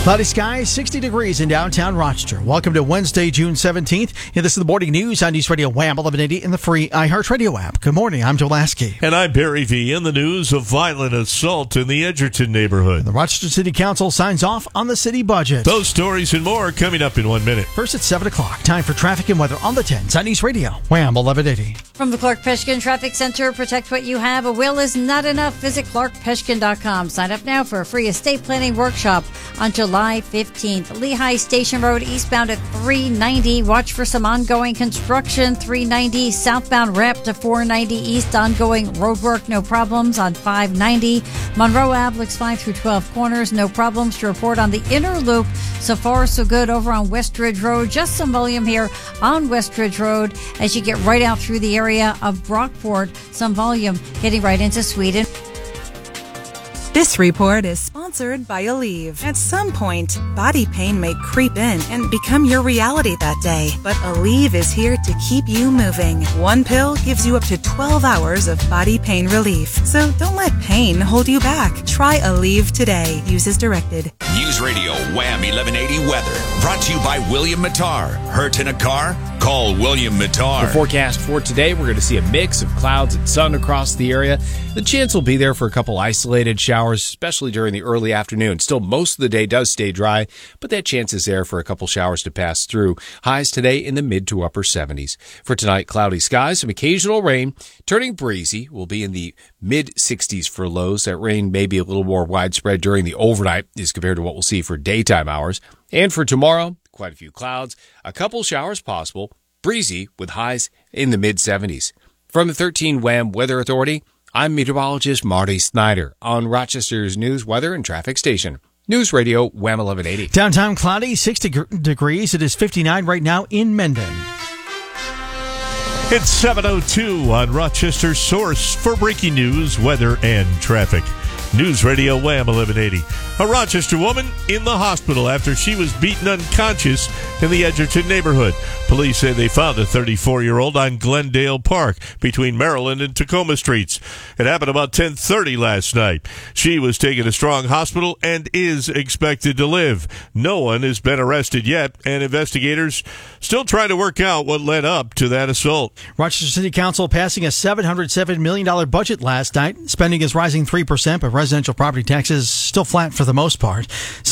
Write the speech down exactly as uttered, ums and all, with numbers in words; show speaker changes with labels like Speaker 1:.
Speaker 1: Cloudy skies, sixty degrees in downtown Rochester. Welcome to Wednesday, June seventeenth. And this is the morning news on News Radio Wham eleven eighty and the free iHeartRadio app. Good morning, I'm Joe Lasky.
Speaker 2: And I'm Barry V. In the news of violent assault in the Edgerton neighborhood.
Speaker 1: The Rochester City Council signs off on the city budget.
Speaker 2: Those stories and more coming up in one minute.
Speaker 1: First at seven o'clock. Time for traffic and weather on the tens on News Radio Wham eleven eighty.
Speaker 3: From the Clark Peshkin Traffic Center, protect what you have. A will is not enough. Visit clark peshkin dot com. Sign up now for a free estate planning workshop on July fifteenth. Lehigh Station Road eastbound at three ninety. Watch for some ongoing construction. three ninety southbound ramp to four ninety east. Ongoing roadwork. No problems on five ninety. Monroe Ave looks fine through twelve corners. No problems to report on the inner loop. So far, so good over on Westridge Road. Just some volume here on Westridge Road as you get right out through the area of Brockport. Some volume getting right into Sweden.
Speaker 4: This report is sponsored by Aleve. At some point, body pain may creep in and become your reality that day. But Aleve is here to keep you moving. One pill gives you up to twelve hours of body pain relief. So don't let pain hold you back. Try Aleve today. Use as directed.
Speaker 5: News Radio Wham eleven eighty weather. Brought to you by William Mattar. Hurt in a car? Call William Mattar.
Speaker 6: The forecast for today, we're going to see a mix of clouds and sun across the area. The chance will be there for a couple isolated showers, especially during the early afternoon. Still, most of the day does stay dry, but that chance is there for a couple showers to pass through. Highs today in the mid to upper seventies. For tonight, cloudy skies, some occasional rain, turning breezy. Will be in the mid sixties for lows. That rain may be a little more widespread during the overnight as compared to what we'll see for daytime hours. And for tomorrow, quite a few clouds, a couple showers possible, breezy with highs in the mid seventies. From the thirteen Wham Weather Authority, I'm meteorologist Marty Snyder on Rochester's News, Weather, and Traffic Station. News Radio Wham eleven eighty.
Speaker 1: Downtown cloudy, sixty degrees. It is fifty-nine right now in Mendon.
Speaker 2: It's seven oh two on Rochester's source for breaking news, weather, and traffic. News Radio Wham eleven eighty. A Rochester woman in the hospital after she was beaten unconscious in the Edgerton neighborhood. Police say they found a thirty-four-year-old on Glendale Park between Maryland and Tacoma Streets. It happened about ten thirty last night. She was taken to Strong Hospital and is expected to live. No one has been arrested yet, and investigators still trying to work out what led up to that assault.
Speaker 1: Rochester City Council passing a seven hundred seven million dollars budget last night. Spending is rising three percent, but residential property taxes still flat for the most part.